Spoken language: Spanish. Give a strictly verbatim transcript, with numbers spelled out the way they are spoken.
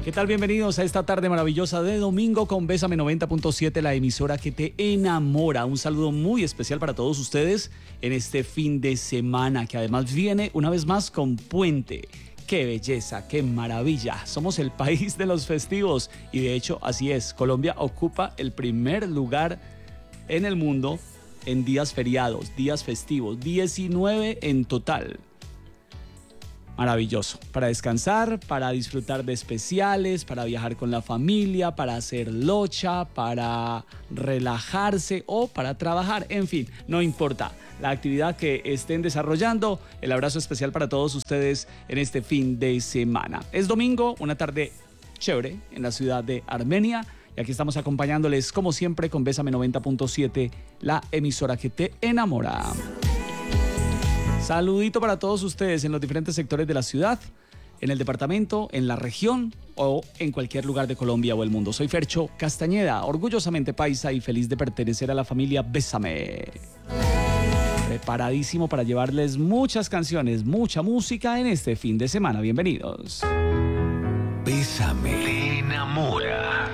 ¿Qué tal? Bienvenidos a esta tarde maravillosa de domingo con Bésame noventa punto siete, la emisora que te enamora. Un saludo muy especial para todos ustedes en este fin de semana, que además viene una vez más con puente. ¡Qué belleza, qué maravilla! Somos el país de los festivos y de hecho así es. Colombia ocupa el primer lugar en el mundo en días feriados, días festivos, diecinueve en total. Maravilloso, para descansar, para disfrutar de especiales, para viajar con la familia, para hacer locha, para relajarse o para trabajar, en fin, no importa la actividad que estén desarrollando. El abrazo especial para todos ustedes en este fin de semana. Es domingo, una tarde chévere en la ciudad de Armenia y aquí estamos acompañándoles como siempre con Bésame noventa punto siete, la emisora que te enamora. Saludito para todos ustedes en los diferentes sectores de la ciudad, en el departamento, en la región o en cualquier lugar de Colombia o el mundo. Soy Fercho Castañeda, orgullosamente paisa y feliz de pertenecer a la familia Bésame. Preparadísimo para llevarles muchas canciones, mucha música en este fin de semana. Bienvenidos. Bésame te enamora.